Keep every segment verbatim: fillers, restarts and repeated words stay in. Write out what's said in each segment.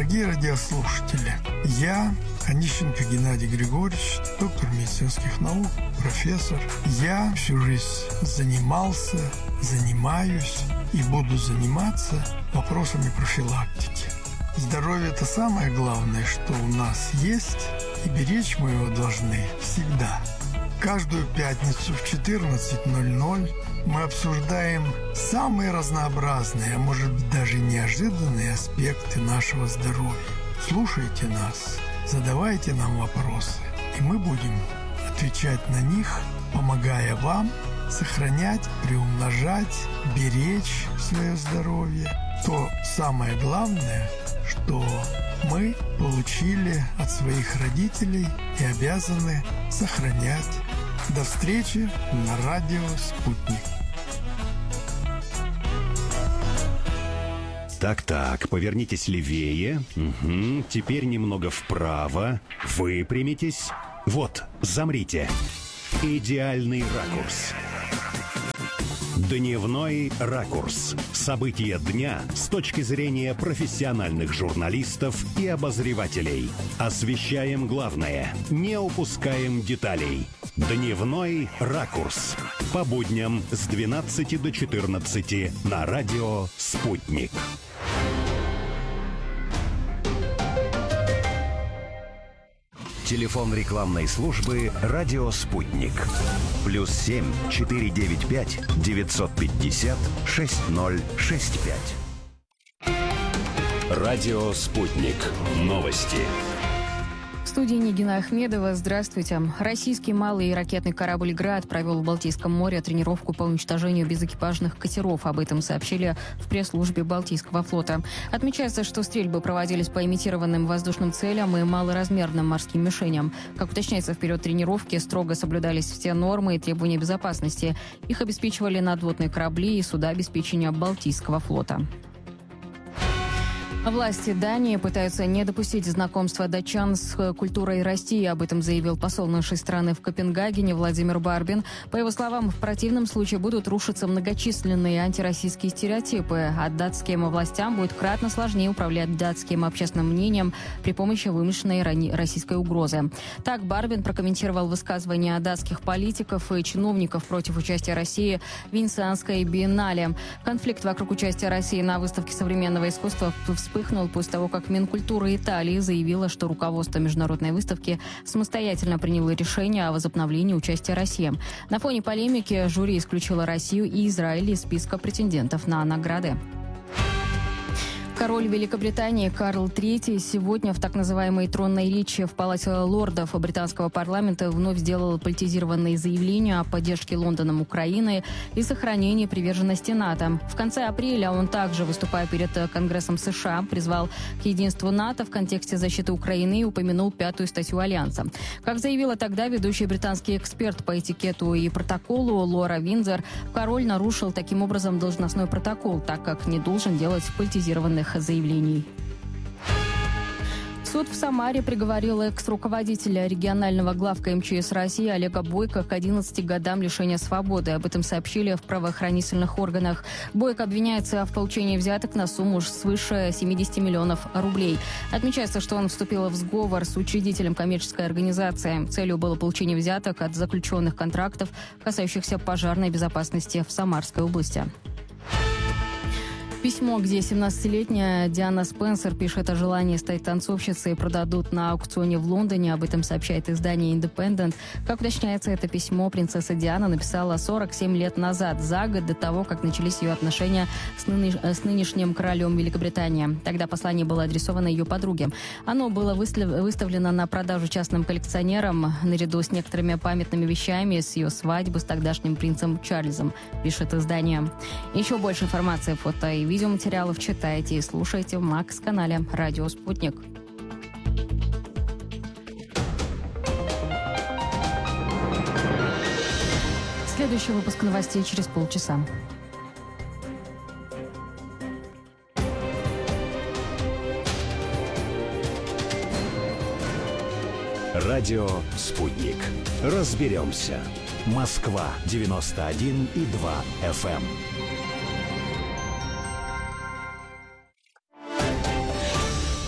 Дорогие радиослушатели, я, Онищенко Геннадий Григорьевич, доктор медицинских наук, профессор. Я всю жизнь занимался, занимаюсь и буду заниматься вопросами профилактики. Здоровье – это самое главное, что у нас есть, и беречь мы его должны всегда. Каждую пятницу в четырнадцать ноль ноль мы обсуждаем самые разнообразные, а может быть даже неожиданные аспекты нашего здоровья. Слушайте нас, задавайте нам вопросы, и мы будем отвечать на них, помогая вам сохранять, приумножать, беречь свое здоровье. То самое главное, что мы получили от своих родителей и обязаны сохранять. До встречи на радио «Спутник». Так-так, повернитесь левее. Угу. Теперь немного вправо. Выпрямитесь. Вот, замрите. Идеальный ракурс. Дневной ракурс. События дня с точки зрения профессиональных журналистов и обозревателей. Освещаем главное, не упускаем деталей. Дневной ракурс. По будням с двенадцати до четырнадцати на радио «Спутник». Телефон рекламной службы «Радио Спутник». Плюс семь четыре девять пять девятьсот пятьдесят шесть ноль шесть пять. Радио Спутник. Новости. В студии Нигина Ахмедова. Здравствуйте. Российский малый ракетный корабль «Град» провел в Балтийском море тренировку по уничтожению безэкипажных катеров. Об этом сообщили в пресс-службе Балтийского флота. Отмечается, что стрельбы проводились по имитированным воздушным целям и малоразмерным морским мишеням. Как уточняется, в период тренировки строго соблюдались все нормы и требования безопасности. Их обеспечивали надводные корабли и суда обеспечения Балтийского флота. Власти Дании пытаются не допустить знакомства датчан с культурой России. Об этом заявил посол нашей страны в Копенгагене Владимир Барбин. По его словам, в противном случае будут рушиться многочисленные антироссийские стереотипы, а датским властям будет кратно сложнее управлять датским общественным мнением при помощи вымышленной российской угрозы. Так Барбин прокомментировал высказывания датских политиков и чиновников против участия России в Венецианской биеннале. Конфликт вокруг участия России на выставке современного искусства вспыхнул после того, как Минкультура Италии заявила, что руководство международной выставки самостоятельно приняло решение о возобновлении участия России. На фоне полемики жюри исключило Россию и Израиль из списка претендентов на награды. Король Великобритании Карл Третий сегодня в так называемой тронной речи в Палате лордов британского парламента вновь сделал политизированные заявления о поддержке Лондоном Украины и сохранении приверженности НАТО. В конце апреля он также, выступая перед Конгрессом США, призвал к единству НАТО в контексте защиты Украины и упомянул пятую статью Альянса. Как заявила тогда ведущий британский эксперт по этикету и протоколу Лора Виндзор, король нарушил таким образом должностной протокол, так как не должен делать политизированных заявлений. Суд в Самаре приговорил экс-руководителя регионального главка эм че эс России Олега Бойко к одиннадцати годам лишения свободы. Об этом сообщили в правоохранительных органах. Бойко обвиняется в получении взяток на сумму свыше семидесяти миллионов рублей. Отмечается, что он вступил в сговор с учредителем коммерческой организации. Целью было получение взяток от заключенных контрактов, касающихся пожарной безопасности в Самарской области. Письмо, где семнадцатилетняя Диана Спенсер пишет о желании стать танцовщицей, продадут на аукционе в Лондоне. Об этом сообщает издание «Индепендент». Как уточняется, это письмо принцесса Диана написала сорок семь лет назад, за год до того, как начались ее отношения с, ныны... с нынешним королем Великобритании. Тогда послание было адресовано ее подруге. Оно было выставлено на продажу частным коллекционерам наряду с некоторыми памятными вещами с ее свадьбы с тогдашним принцем Чарльзом, пишет издание. Еще больше информации, фото и видеоматериалов читайте и слушайте в Макс-канале «Радио Спутник». Следующий выпуск новостей через полчаса. Радио «Спутник». Разберемся. Москва девяносто один и два эф эм.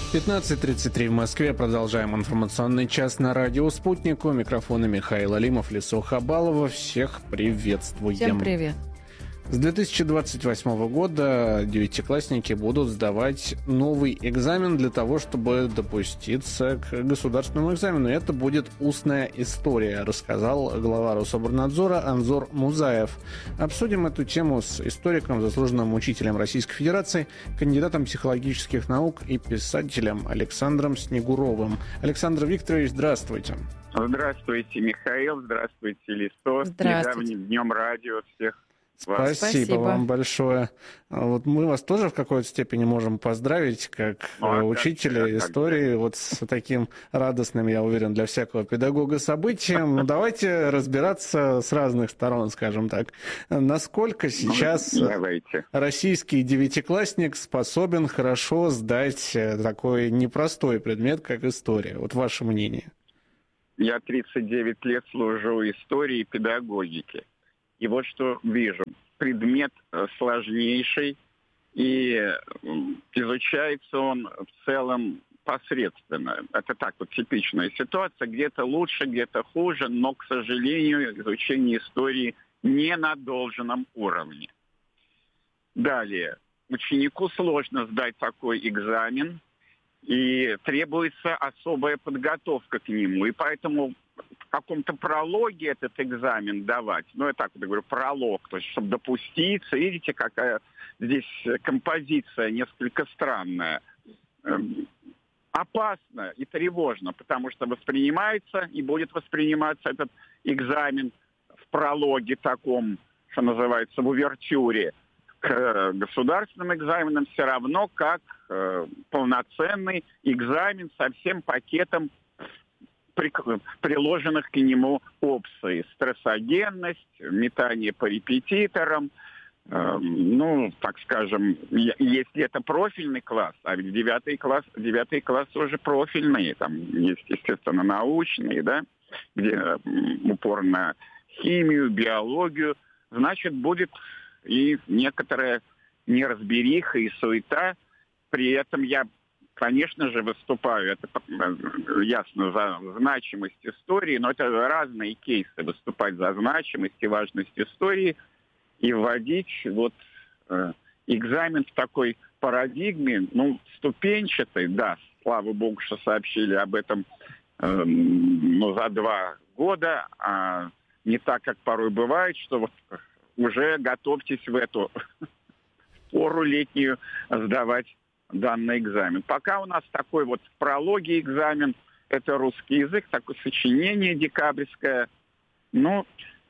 пятнадцать тридцать три в Москве. Продолжаем информационный час на радио «Спутник». У микрофона Михаил Алимов, Лисо Хабалова. Всех приветствуем. Всем привет. С две тысячи двадцать восьмого года девятиклассники будут сдавать новый экзамен для того, чтобы допуститься к государственному экзамену. Это будет устная история, рассказал глава Рособорнадзора Анзор Музаев. Обсудим эту тему с историком, заслуженным учителем Российской Федерации, кандидатом психологических наук и писателем Александром Снегуровым. Александр Викторович, здравствуйте. Здравствуйте, Михаил. Здравствуйте, Лисо. С недавним днем радио всех. Спасибо, Спасибо вам большое. Вот мы вас тоже в какой-то степени можем поздравить, как а, учителя да, истории, да. вот с таким радостным, я уверен, для всякого педагога событием. Ну, давайте разбираться с разных сторон, скажем так. Насколько сейчас давайте. российский девятиклассник способен хорошо сдать такой непростой предмет, как история? Вот ваше мнение. Я тридцать девять лет служу истории и педагогике. И вот что вижу. Предмет сложнейший, и изучается он в целом посредственно. Это так вот типичная ситуация. Где-то лучше, где-то хуже, но, к сожалению, изучение истории не на должном уровне. Далее. Ученику сложно сдать такой экзамен, и требуется особая подготовка к нему. И поэтому в каком-то прологе этот экзамен давать, ну, я так вот говорю, пролог, то есть, чтобы допуститься, видите, какая здесь композиция несколько странная, эм, опасно и тревожно, потому что воспринимается и будет восприниматься этот экзамен в прологе таком, что называется, в увертюре, к государственным экзаменам все равно как э, полноценный экзамен со всем пакетом приложенных к нему опций. Стрессогенность, метание по репетиторам. Э, ну, так скажем, если это профильный класс, а ведь девятый класс, девятый класс уже профильный, там есть, естественно, научные, да, где э, упор на химию, биологию, значит, будет и некоторая неразбериха и суета. При этом я, конечно же, выступаю, это ясно, за значимость истории, но это разные кейсы, выступать за значимость и важность истории и вводить вот э, экзамен в такой парадигме, ну, ступенчатой, да, слава богу, что сообщили об этом э, ну, за два года, а не так, как порой бывает, что вот уже готовьтесь в эту пору летнюю сдавать данный экзамен. Пока у нас такой вот в прологе экзамен, это русский язык, такое сочинение декабрьское. Ну,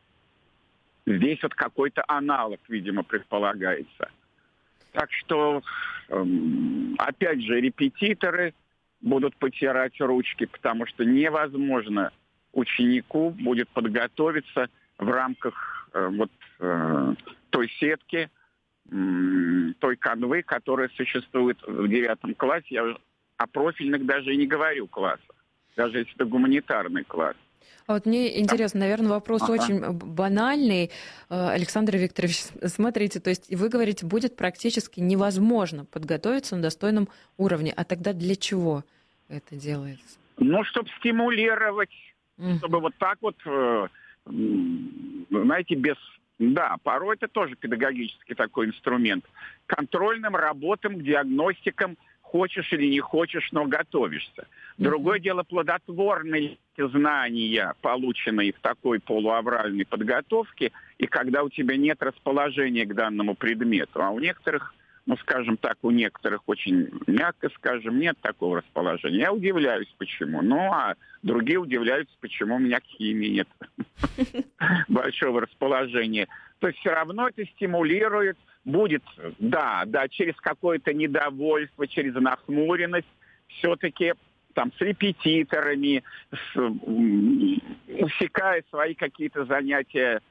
здесь вот какой-то аналог, видимо, предполагается. Так что, эм, опять же, репетиторы будут потирать ручки, потому что невозможно ученику будет подготовиться в рамках э, вот э, той сетки, э, той канвы, которая существует в девятом классе. Я о профильных даже и не говорю классах, даже если это гуманитарный класс. А вот мне интересно, наверное, вопрос ага. очень банальный. Александр Викторович, смотрите, то есть вы говорите, будет практически невозможно подготовиться на достойном уровне. А тогда для чего это делается? Ну, чтобы стимулировать, mm-hmm. чтобы вот так вот... знаете, без... Да, порой это тоже педагогический такой инструмент. Контрольным работам, диагностикам, хочешь или не хочешь, но готовишься. Другое mm-hmm. дело, плодотворные знания, полученные в такой полуавральной подготовке, и когда у тебя нет расположения к данному предмету. А у некоторых, ну, скажем так, у некоторых очень мягко скажем, нет такого расположения. Я удивляюсь, почему. Ну, а другие удивляются, почему у меня к химии нет большого расположения. То есть все равно это стимулирует, будет, да, да, через какое-то недовольство, через нахмуренность, все-таки там с репетиторами, с, усекая свои какие-то занятия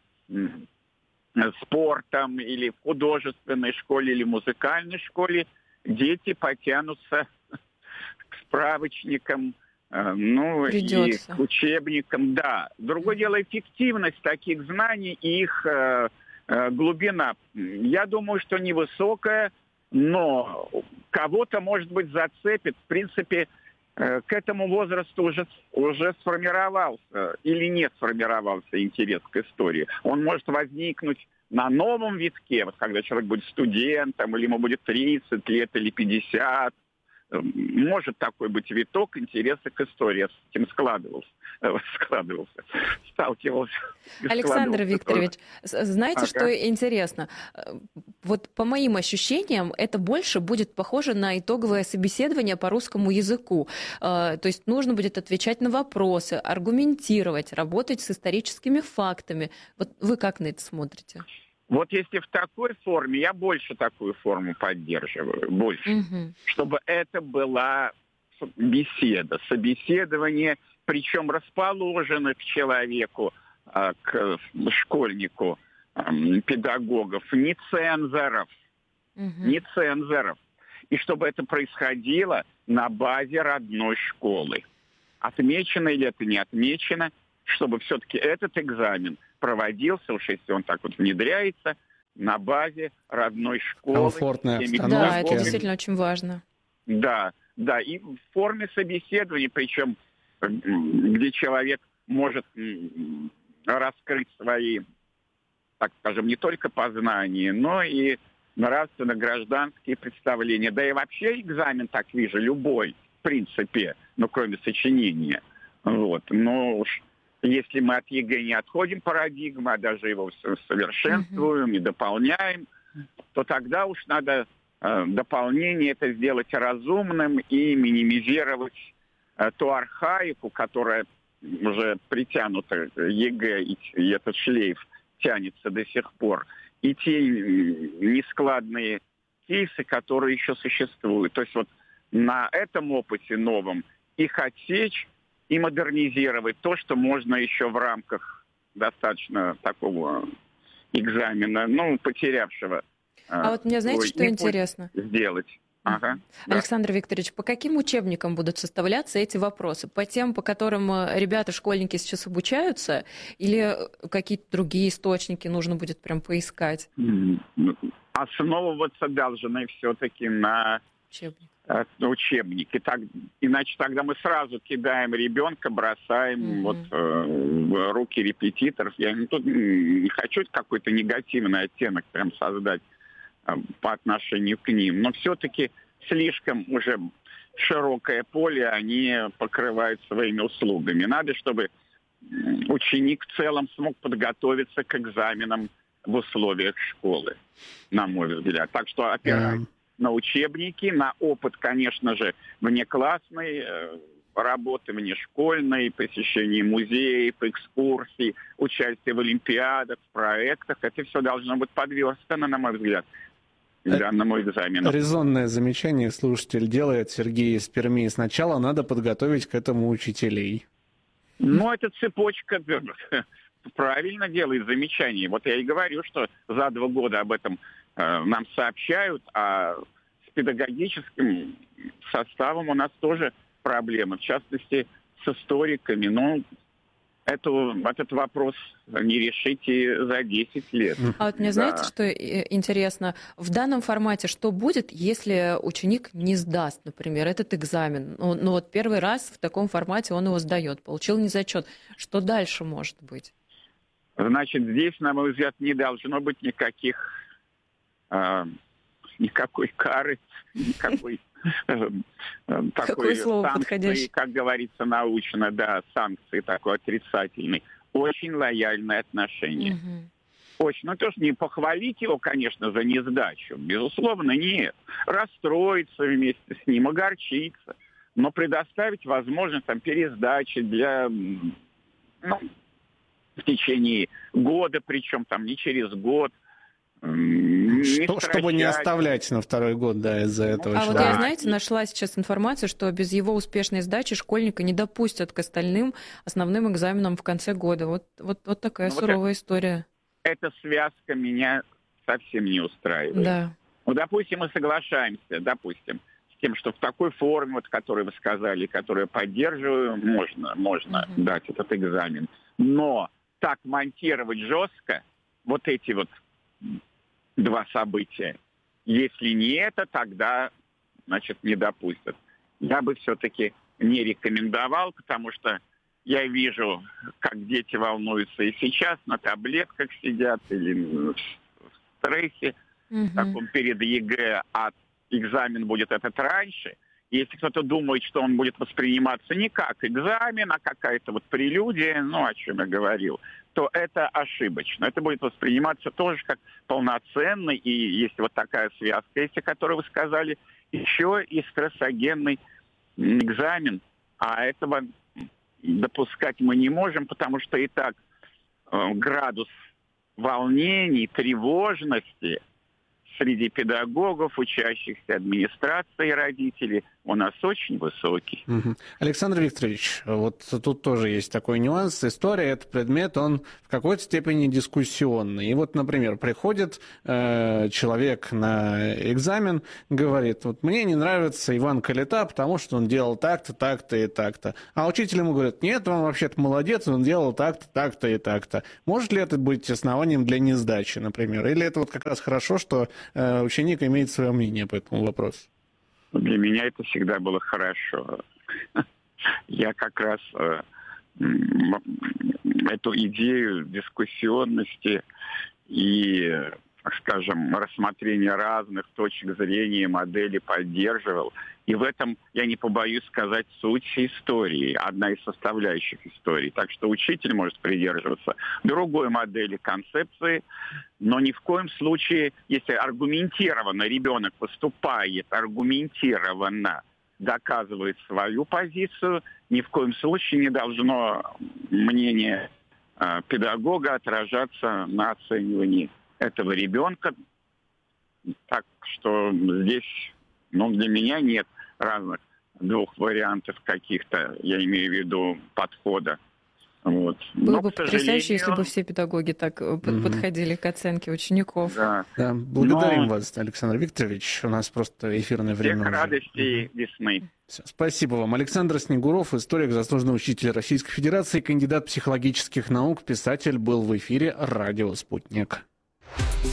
спортом или в художественной школе, или музыкальной школе, дети потянутся к справочникам, ну, Придется. и к учебникам, да. Другое дело, эффективность таких знаний и их э, э, глубина. Я думаю, что невысокая, но кого-то, может быть, зацепит. В принципе, к этому возрасту уже, уже сформировался или не сформировался интерес к истории. Он может возникнуть на новом витке, вот когда человек будет студентом, или ему будет тридцать лет, или пятьдесят. Может такой быть виток интереса к истории. Я с этим складывался, складывался сталкивался. Александр Викторович, знаете, ага. что интересно? Вот по моим ощущениям, это больше будет похоже на итоговое собеседование по русскому языку. То есть нужно будет отвечать на вопросы, аргументировать, работать с историческими фактами. Вот вы как на это смотрите? Вот если в такой форме, я больше такую форму поддерживаю, больше. Угу. Чтобы это была беседа, собеседование, причем расположено к человеку, к школьнику, педагогов, не цензоров, угу. не цензоров. И чтобы это происходило на базе родной школы. Отмечено или это не отмечено, чтобы все-таки этот экзамен проводился, уж если он так вот внедряется, на базе родной школы. Комфортная обстановка. Да, это действительно очень важно. Да, да, и в форме собеседования, причем где человек может раскрыть свои, так скажем, не только познания, но и нравственно-гражданские представления. Да и вообще экзамен, так вижу, любой, в принципе, ну, кроме сочинения. Вот, но уж если мы от ЕГЭ не отходим парадигмы, а даже его совершенствуем и дополняем, то тогда уж надо э, дополнение это сделать разумным и минимизировать э, ту архаику, которая уже притянута ЕГЭ, и, и этот шлейф тянется до сих пор, и те нескладные кейсы, которые еще существуют. То есть вот на этом опыте новом их отсечь, и модернизировать то, что можно еще в рамках достаточно такого экзамена, ну, потерявшего. А вот мне, знаете, что интересно? Сделать. Ага, Александр да. Викторович, по каким учебникам будут составляться эти вопросы? По тем, по которым ребята, школьники сейчас обучаются, или какие-то другие источники нужно будет прям поискать? Основываться должны все-таки на... Учебник. учебник. И так, иначе тогда мы сразу кидаем ребенка, бросаем mm-hmm. вот, э, в руки репетиторов. Я не, тут не хочу какой-то негативный оттенок прям создать э, по отношению к ним, но все-таки слишком уже широкое поле они покрывают своими услугами. Надо, чтобы ученик в целом смог подготовиться к экзаменам в условиях школы, на мой взгляд. Так что опираясь mm-hmm. на учебники, на опыт, конечно же, внеклассной э, работы, внешкольной, посещение музеев, экскурсий, участие в олимпиадах, в проектах. Это все должно быть подверстано, на мой взгляд, к данному экзамену. Резонное замечание слушатель делает, Сергей из Перми. Сначала надо подготовить к этому учителей. Ну, это цепочка правильно делает замечание. Вот я и говорю, что за два года об этом нам сообщают, а с педагогическим составом у нас тоже проблемы, в частности, с историками. Ну, эту, этот вопрос не решите за десять лет. А вот мне, да. знаете, что интересно? В данном формате что будет, если ученик не сдаст, например, этот экзамен? Ну, ну вот первый раз в таком формате он его сдает, получил незачет. Что дальше может быть? Значит, здесь, на мой взгляд, не должно быть никаких А, никакой кары, никакой э, такой санкции, как говорится научно, да, санкции такой отрицательной. Очень лояльное отношение. Угу. Очень. Ну, тоже не похвалить его, конечно, за несдачу. Безусловно, нет. Расстроиться вместе с ним, огорчиться. Но предоставить возможность там пересдачи для, ну, в течение года, причем там не через год. Что, чтобы не оставлять на второй год, да, из-за этого. А человека. вот я, знаете, нашла сейчас информацию, что без его успешной сдачи школьника не допустят к остальным основным экзаменам в конце года. Вот, вот, вот такая ну, суровая вот это, история. Эта связка меня совсем не устраивает. Да. Ну, допустим, мы соглашаемся, допустим, с тем, что в такой форме, вот, которую вы сказали, которую я поддерживаю, можно, можно угу. дать этот экзамен. Но так монтировать жестко вот эти вот два события, Если не это, тогда, значит, не допустят. Я бы все-таки не рекомендовал, потому что я вижу, как дети волнуются и сейчас, на таблетках сидят или в стрессе, Мгм. таком перед ЕГЭ, а экзамен будет этот раньше. Если кто-то думает, что он будет восприниматься не как экзамен, а какая-то вот прелюдия, ну, о чем я говорил, то это ошибочно. Это будет восприниматься тоже как полноценный, и есть вот такая связка, если которую вы сказали, еще и стрессогенный экзамен. А этого допускать мы не можем, потому что и так э, градус волнений, тревожности среди педагогов, учащихся, администрации, родителей у нас очень высокий. Мгм. Александр Викторович, вот тут тоже есть такой нюанс. История, этот предмет, он в какой-то степени дискуссионный. И вот, например, приходит э, человек на экзамен, говорит, вот мне не нравится Иван Калита, потому что он делал так-то, так-то и так-то. А учитель ему говорит, нет, он вообще-то молодец, он делал так-то, так-то и так-то. Может ли это быть основанием для несдачи, например? Или это вот как раз хорошо, что э, ученик имеет свое мнение по этому вопросу? Для меня это всегда было хорошо. Я как раз э, м, эту идею дискуссионности и, так скажем, рассмотрения разных точек зрения, моделей поддерживал. И в этом, я не побоюсь сказать, суть истории, одна из составляющих истории. Так что учитель может придерживаться другой модели, концепции, но ни в коем случае, если аргументированно ребенок поступает, аргументированно доказывает свою позицию, ни в коем случае не должно мнение э, педагога отражаться на оценивании этого ребенка. Так что здесь, ну, для меня нет разных двух вариантов каких-то, я имею в виду, подхода. Вот. Было Но, бы к потрясающе, если бы сожалению, все педагоги так э, под- Мгм. подходили к оценке учеников. да, Да, благодарим Но- вас, Александр Викторович. У нас просто эфирное всех время уже. радостей весны. Всё, спасибо вам. Александр Снегуров, историк, заслуженный учитель Российской Федерации, кандидат психологических наук, писатель, был в эфире «Радио Спутник».